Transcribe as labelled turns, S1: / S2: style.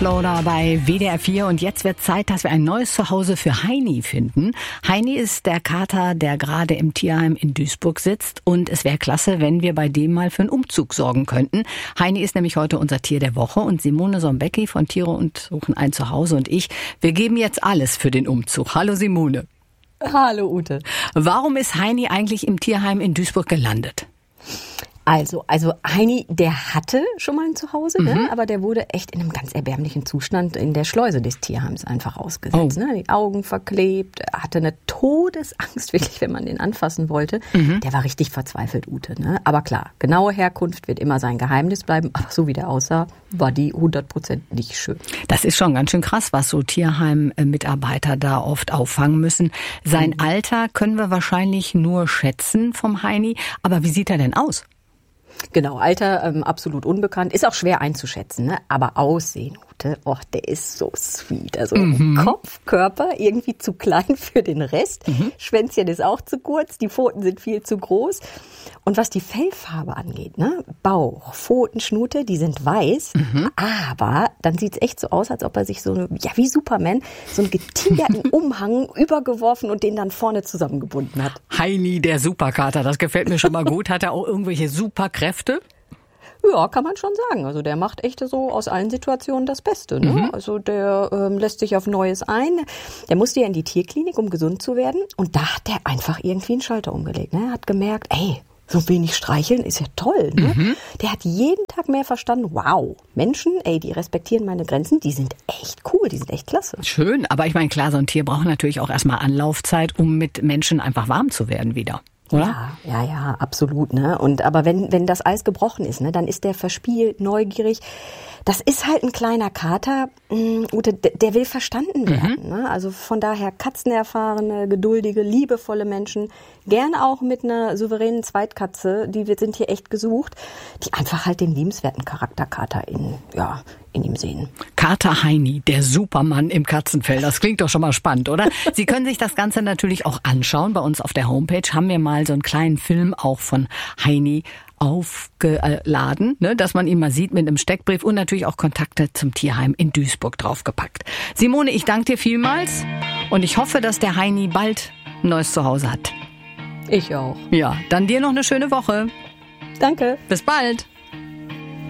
S1: Uploader bei WDR 4 und jetzt wird Zeit, dass wir ein neues Zuhause für Heini finden. Heini ist der Kater, der gerade im Tierheim in Duisburg sitzt und es wäre klasse, wenn wir bei dem mal für einen Umzug sorgen könnten. Heini ist nämlich heute unser Tier der Woche und Simone Sombecki von Tiere und Suchen ein Zuhause und ich, wir geben jetzt alles für den Umzug. Hallo Simone.
S2: Hallo Ute.
S1: Warum ist Heini eigentlich im Tierheim in Duisburg gelandet?
S2: Also Heini, der hatte schon mal ein Zuhause, ne? Aber der wurde echt in einem ganz erbärmlichen Zustand in der Schleuse des Tierheims einfach ausgesetzt. Ne? Die Augen verklebt, er hatte eine Todesangst, wirklich, wenn man den anfassen wollte. Der war richtig verzweifelt, Ute. Ne? Aber klar, genaue Herkunft wird immer sein Geheimnis bleiben. Aber so wie der aussah, war die 100% nicht schön.
S1: Das ist schon ganz schön krass, was so Tierheim-Mitarbeiter da oft auffangen müssen. Sein Alter können wir wahrscheinlich nur schätzen vom Heini. Aber wie sieht er denn aus?
S2: Genau, Alter absolut unbekannt, ist auch schwer einzuschätzen, ne? Aber Aussehen, der ist so sweet. Also Kopf, Körper irgendwie zu klein für den Rest. Schwänzchen ist auch zu kurz, die Pfoten sind viel zu groß. Und was die Fellfarbe angeht, ne? Bauch, Pfoten, Schnute, die sind weiß. Aber dann sieht's echt so aus, als ob er sich wie Superman, so einen getigerten Umhang übergeworfen und den dann vorne zusammengebunden hat.
S1: Heini, der Superkater, das gefällt mir schon mal gut. Hat er auch irgendwelche Superkräfte?
S2: Ja, kann man schon sagen. Also der macht echt so aus allen Situationen das Beste. Ne? Also der lässt sich auf Neues ein. Der musste ja in die Tierklinik, um gesund zu werden. Und da hat der einfach irgendwie einen Schalter umgelegt. Ne? Er hat gemerkt, so wenig streicheln ist ja toll. Ne? Der hat jeden Tag mehr verstanden, wow, Menschen, die respektieren meine Grenzen, die sind echt cool, die sind echt klasse.
S1: Schön, aber ich meine, klar, so ein Tier braucht natürlich auch erstmal Anlaufzeit, um mit Menschen einfach warm zu werden wieder. Oder?
S2: Ja, absolut, ne? Aber wenn das Eis gebrochen ist, ne, dann ist der verspielt, neugierig. Das ist halt ein kleiner Kater, der will verstanden werden, ne? Also von daher katzenerfahrene, geduldige, liebevolle Menschen, gerne auch mit einer souveränen Zweitkatze, wir sind hier echt gesucht, die einfach halt den liebenswerten Charakterkater in ihm sehen.
S1: Kater Heini, der Supermann im Katzenfell. Das klingt doch schon mal spannend, oder? Sie können sich das Ganze natürlich auch anschauen. Bei uns auf der Homepage haben wir mal so einen kleinen Film auch von Heini aufgeladen, ne, dass man ihn mal sieht mit einem Steckbrief und natürlich auch Kontakte zum Tierheim in Duisburg draufgepackt. Simone, ich danke dir vielmals und ich hoffe, dass der Heini bald ein neues Zuhause hat.
S2: Ich auch.
S1: Ja, dann dir noch eine schöne Woche.
S2: Danke.
S1: Bis bald.